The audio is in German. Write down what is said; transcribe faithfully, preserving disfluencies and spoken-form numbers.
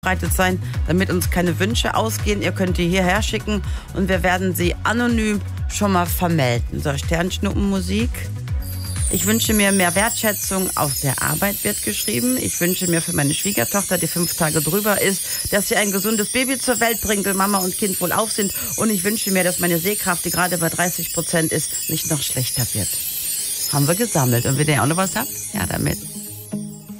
vorbereitet sein, damit uns keine Wünsche ausgehen. Ihr könnt die hierher schicken und wir werden sie anonym schon mal vermelden. So, Sternschnuppenmusik. Ich wünsche mir mehr Wertschätzung auf der Arbeit, wird geschrieben. Ich wünsche mir für meine Schwiegertochter, die fünf Tage drüber ist, dass sie ein gesundes Baby zur Welt bringt und Mama und Kind wohlauf sind. Und ich wünsche mir, dass meine Sehkraft, die gerade bei dreißig Prozent ist, nicht noch schlechter wird. Haben wir gesammelt. Und wenn ihr auch noch was habt, ja damit.